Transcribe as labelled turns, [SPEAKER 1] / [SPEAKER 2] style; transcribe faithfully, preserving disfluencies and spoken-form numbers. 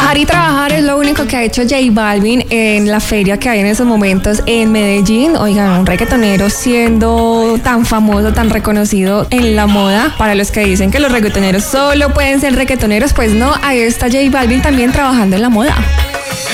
[SPEAKER 1] Trabajar y trabajar es lo único que ha hecho J Balvin en la feria que hay en esos momentos en Medellín. Oigan, un reggaetonero siendo tan famoso, tan reconocido en la moda. Para los que dicen que los reggaetoneros solo pueden ser reggaetoneros, pues no, ahí está J Balvin también trabajando en la moda.